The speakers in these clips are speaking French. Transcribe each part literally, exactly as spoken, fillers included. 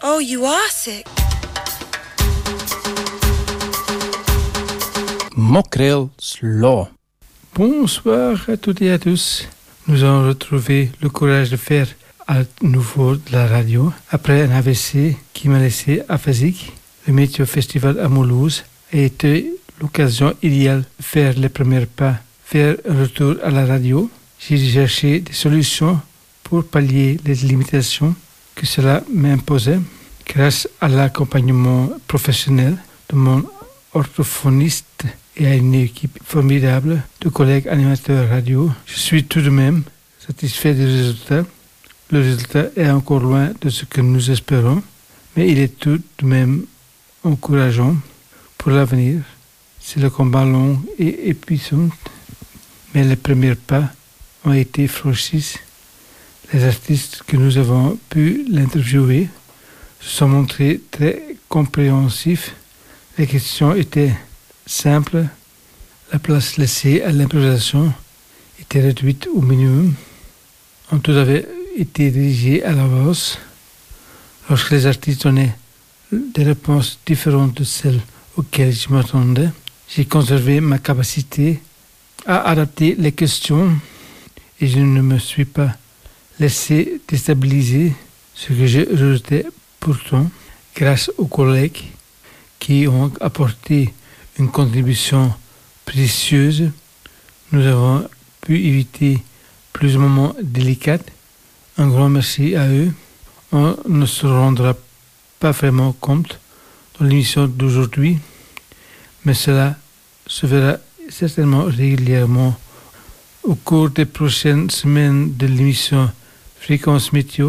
Oh, you are sick. Mokreel Slaw. Bonsoir à toutes et à tous. Nous avons retrouvé le courage de faire à nouveau de la radio après un A V C qui m'a laissé aphasique. Le Météo Festival à Mulhouse a été l'occasion idéale de faire les premiers pas vers un retour à la radio. J'ai cherché des solutions pour pallier les limitations que cela m'imposait. Grâce à l'accompagnement professionnel de mon orthophoniste et à une équipe formidable de collègues animateurs radio, je suis tout de même satisfait du résultat. Le résultat est encore loin de ce que nous espérons, mais il est tout de même encourageant pour l'avenir. C'est le combat long et épuisant, mais les premiers pas ont été franchis. Les artistes que nous avons pu l'interviewer se sont montrés très compréhensifs. Les questions étaient simples. La place laissée à l'improvisation était réduite au minimum. On tout avait été dirigé à l'avance. Lorsque les artistes donnaient des réponses différentes de celles auxquelles je m'attendais, j'ai conservé ma capacité à adapter les questions et je ne me suis pas laissé déstabiliser, ce que je redoutais pourtant. Grâce aux collègues qui ont apporté une contribution précieuse, nous avons pu éviter plusieurs moments délicats. Un grand merci à eux. On ne se rendra pas vraiment compte dans l'émission d'aujourd'hui, mais cela se verra certainement régulièrement au cours des prochaines semaines de l'émission Fréquence Météo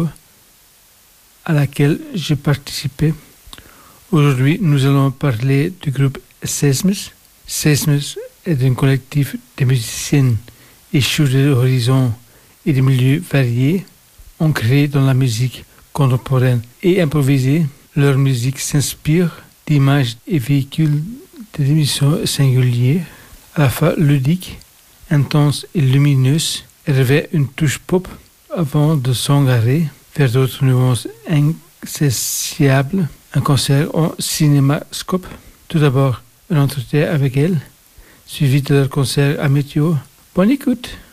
à laquelle j'ai participé. Aujourd'hui, nous allons parler du groupe Seismes. Seismes est un collectif de musiciennes issus de horizons et de milieux variés, ancrés dans la musique contemporaine et improvisée. Leur musique s'inspire d'images et véhicule des émissions singulières, à la fois ludiques, intenses et lumineuses. Elle revêt une touche pop avant de s'engarer vers d'autres nuances incessibles. Un concert en cinémascope. Tout d'abord, un entretien avec elle, suivi de leur concert à Météo. Bonne écoute!